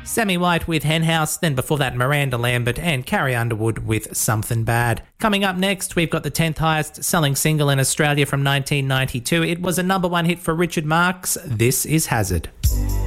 Sammy White with Henhouse, then before that Miranda Lambert and Carrie Underwood with Something Bad. Coming up next, we've got the 10th highest selling single in Australia from 1992. It was a number one hit for Richard Marx. This is Hazard.